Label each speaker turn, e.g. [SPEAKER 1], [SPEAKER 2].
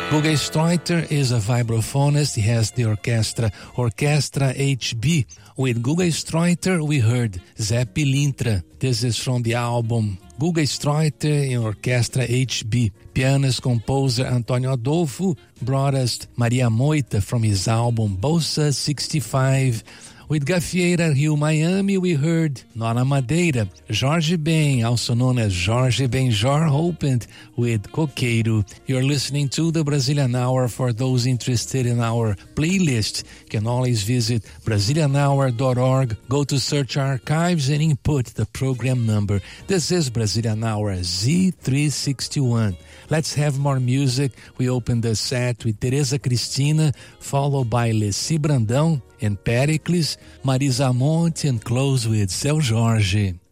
[SPEAKER 1] Guga Streuter is a vibraphonist. He has the Orchestra HB. With Guga Streuter, we heard Zé Pilintra. This is from the album Guga Streuter in Orchestra HB. Pianist composer Antônio Adolfo brought us Maria Moita from his album Bolsa 65. With Gafieira Rio Miami, we heard Nona Madeira. Jorge Ben, also known as Jorge Benjor, opened with Coqueiro. You're listening to the Brazilian Hour. For those interested in our playlist, you can always visit BrazilianHour.org. Go to search archives and input the program number. This is Brazilian Hour Z361. Let's have more music. We open the set with Teresa Cristina, followed by Leci Brandão and Pericles, Marisa Monte, and close with Seu Jorge.